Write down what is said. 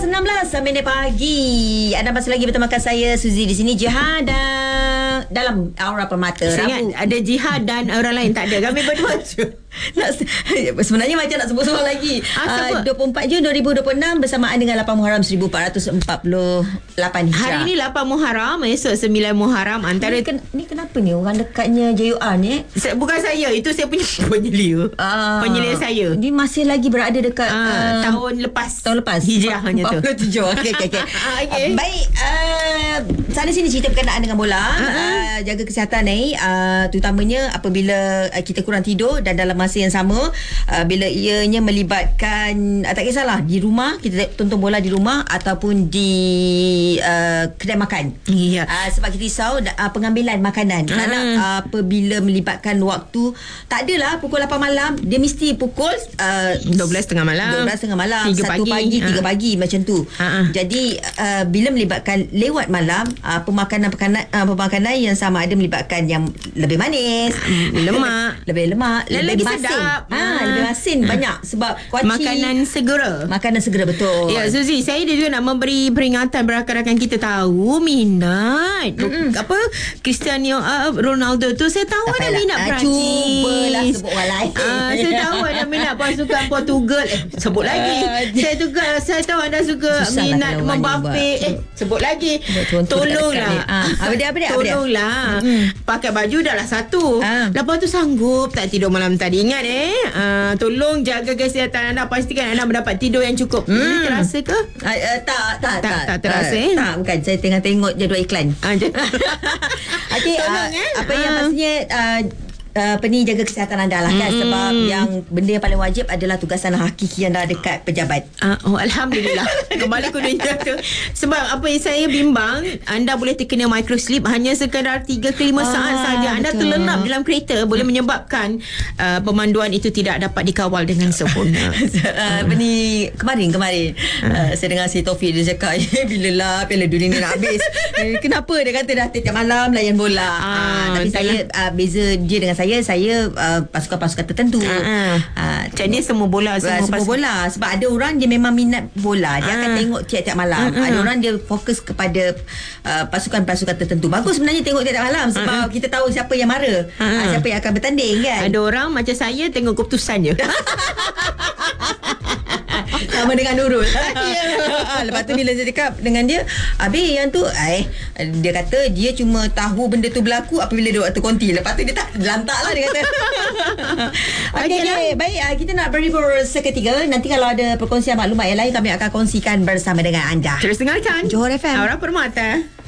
19 pagi. Anda masih lagi bersama saya Suzy di sini. Jihad dalam Aura Permata. Saya ingat ada Jihad dan orang lain. Tak ada. Kami berdua je. Sebenarnya macam nak sebut-sebut lagi. 24 Jun 2026 bersamaan dengan 8 Muharram 1448 Hijrah. Hari ni 8 Muharram, esok 9 Muharram. Antara ni kenapa ni orang dekatnya JUR ni? Bukan saya, itu saya punya penyelia. Penyelia saya. Dia masih lagi berada dekat tahun lepas. Hijrahnya tu. 47. Okey. Baik, sana sini cerita berkenaan dengan bola. Jaga kesihatan ni, terutamanya apabila kita kurang tidur dan dalam masa yang sama bila ianya melibatkan tak kisahlah di rumah, kita tonton bola di rumah ataupun di kedai makan. Ya. Sebab kita risau pengambilan makanan. Kerana apabila melibatkan waktu, tak adalah pukul 8 malam, dia mesti pukul 12.30 malam, 3 pagi, 3 pagi macam tu. Jadi bila melibatkan lewat malam, pemakanan yang sama ada melibatkan yang lebih manis, lemak, lebih lagi masin. sedap. Lebih masin banyak sebab kuaci. Makanan segera betul. Ya, Suzy, saya juga nak memberi peringatan rakan-rakan kita tahu minat Cristiano Ronaldo tu. Saya tahu ada minat Perancis. Cubalah sebut orang lain. Saya tahu ada minat pasukan Portugal. Sebut lagi. Saya tahu anda suka minat Mbappe. Sebut lagi. Tolonglah. Tolonglah. Pakai baju dah lah satu. Lepas tu sanggup tak tidur malam tadi. Ingat tolong jaga kesihatan anda. Pastikan anda mendapat tidur yang cukup. Terasa ke? Tak terasa. Tak, bukan. Saya tengah tengok jadual iklan. Okey, apa yang pastinya jaga kesihatan anda lah kan, sebab yang benda yang paling wajib adalah tugasan hakiki anda dekat pejabat. Alhamdulillah. Kembali ke dunia tu. Sebab apa yang saya bimbang, anda boleh terkena microsleep hanya sekadar 3 ke 5 saat saja. Anda terlelap dalam kereta boleh menyebabkan pemanduan itu tidak dapat dikawal dengan sempurna. Kemarin saya dengar si Taufik, dia cakap bila Piala Dunia ni nak habis. Kenapa dia kata dah tiap malam layan bola. Tapi saya beza dia dengan saya pasukan-pasukan tertentu. Jadi semua bola. Sebab ada orang dia memang minat bola, dia akan tengok tiap-tiap malam. Ada orang dia fokus kepada pasukan-pasukan tertentu. Bagus sebenarnya tengok tiap-tiap malam, sebab kita tahu siapa yang mara, siapa yang akan bertanding kan. Ada orang macam saya tengok keputusan je. Sama dengan Nurul. Lepas tu bila saya cakap dengan dia, habis yang tu dia kata dia cuma tahu benda tu berlaku apabila dia waktu konti. Lepas tu dia tak lantak lah, dia kata. Okey, baik, kita nak berhibur seketika. Nanti kalau ada perkongsian maklumat yang lain, kami akan kongsikan bersama dengan anda. Terus dengarkan Johor FM, Aura Permata.